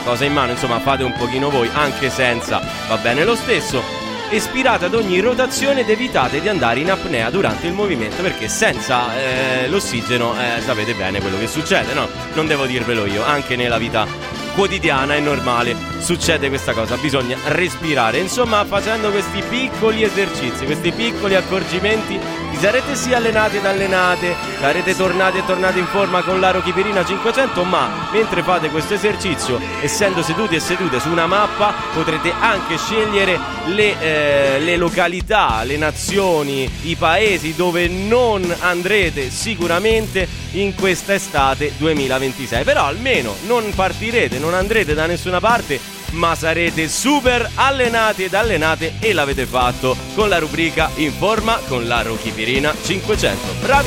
cosa in mano, insomma fate un pochino voi, anche senza va bene lo stesso. Ispirate ad ogni rotazione ed evitate di andare in apnea durante il movimento, perché senza l'ossigeno sapete bene quello che succede, no? Non devo dirvelo io, anche nella vita quotidiana è normale, succede questa cosa, bisogna respirare. Insomma, facendo questi piccoli esercizi, questi piccoli accorgimenti, vi sarete sì allenati ed allenate, sarete tornati e tornati in forma con l'Arochipirina 500, ma mentre fate questo esercizio, essendo seduti e sedute su una mappa, potrete anche scegliere le località, le nazioni, i paesi dove non andrete sicuramente in questa estate 2026. Però almeno non partirete, non andrete da nessuna parte, ma sarete super allenati ed allenate, e l'avete fatto con la rubrica In Forma con l'Arochipirina 500. Bravi!